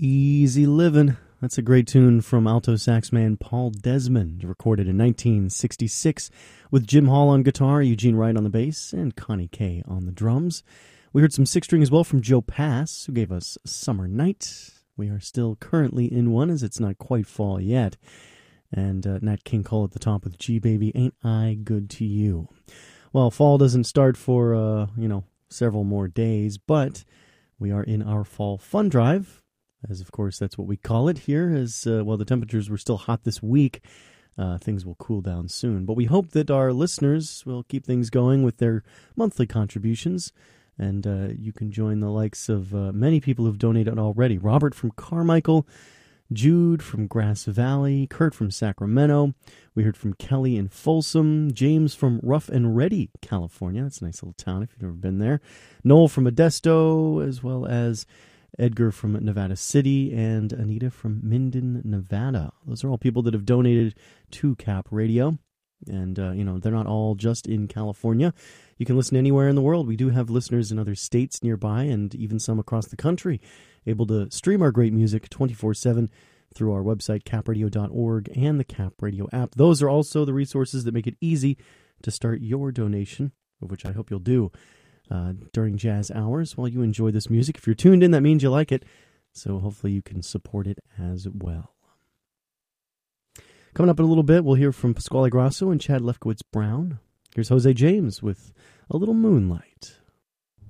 Easy Livin'. That's a great tune from alto sax man Paul Desmond, recorded in 1966 with Jim Hall on guitar, Eugene Wright on the bass, and Connie Kay on the drums. We heard some six string as well from Joe Pass, who gave us Summer Night. We are still currently in one, as it's not quite fall yet. And Nat King Cole at the top with G Baby, Ain't I Good to You. Well, fall doesn't start for, several more days, but we are in our fall fun drive. As, of course, that's what we call it here, as, the temperatures were still hot this week. Things will cool down soon. But we hope that our listeners will keep things going with their monthly contributions. And you can join the likes of many people who've donated already. Robert from Carmichael, Jude from Grass Valley, Kurt from Sacramento. We heard from Kelly in Folsom, James from Rough and Ready, California. That's a nice little town if you've never been there. Noel from Modesto, as well as Edgar from Nevada City, and Anita from Minden, Nevada. Those are all people that have donated to Cap Radio. And, they're not all just in California. You can listen anywhere in the world. We do have listeners in other states nearby and even some across the country able to stream our great music 24/7 through our website, capradio.org, and the Cap Radio app. Those are also the resources that make it easy to start your donation, of which I hope you'll do during jazz hours while you enjoy this music. If you're tuned in, that means you like it, so hopefully you can support it as well. Coming up in a little bit, we'll hear from Pasquale Grasso and Chad Lefkowitz Brown. Here's Jose James with A Little Moonlight.